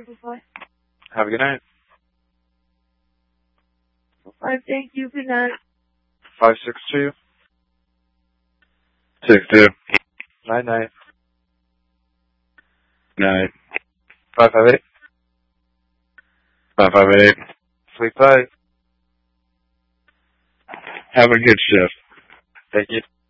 Bye-bye. Have a good night. Bye, thank you. Good night. 562. 62. Night night. Night. 558. 558. Sleep tight. Have a good shift. Thank you.